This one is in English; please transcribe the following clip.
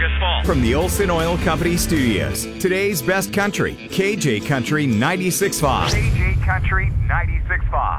this fall. From the Olson Oil Company Studios, today's best country, KJ Country 96.5. KJ Country 96.5.